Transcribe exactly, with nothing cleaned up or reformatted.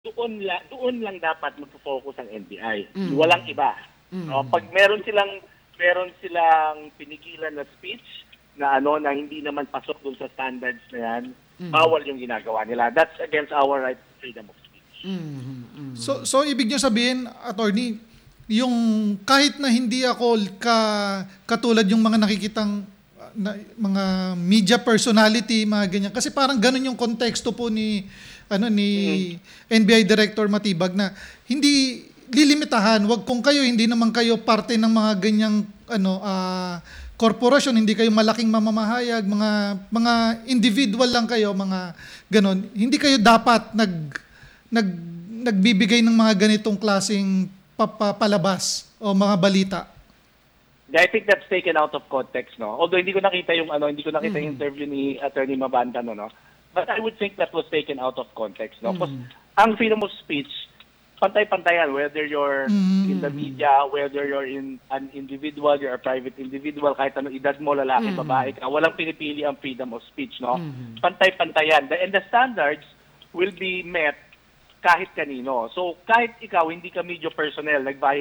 Doon la doon lang dapat magfo-focus ang N B I. Mm. Walang iba. Mm. No, pag meron silang meron silang pinigilan na speech na ano na hindi naman pasok dun sa standards na yan, Mm. bawal yung ginagawa nila. That's against our right to freedom of speech. Mm. Mm. So so ibig niyo sabihin, attorney, yung kahit na hindi ako ka katulad yung mga nakikitang uh, na, mga media personality, mga ganyan. Kasi parang ganun yung konteksto po ni ano ni mm-hmm. N B I Director Matibag na hindi lilimitahan, wag kung kayo hindi naman kayo parte ng mga ganyang ano uh, korporasyon, hindi kayo malaking mamamahayag, mga mga individual lang kayo, mga ganon. Hindi kayo dapat nag nag nagbibigay ng mga ganitong klaseng papalabas o mga balita. I think that's taken out of context, no? Although hindi ko nakita yung ano, hindi ko nakita Mm. yung interview ni Attorney Mabanta, no, no. But I would think that was taken out of context, no? Because Mm. ang freedom of speech, pantay-pantayan, whether you're Mm. in the media, whether you're in an individual, you're a private individual, kahit anong edad mo, lalaki, Mm. babae ka, walang pinipili ang freedom of speech, no? Mm. Pantay-pantayan. And the standards will be met kahit kanino. So kahit ikaw, hindi ka media personnel, nagbayad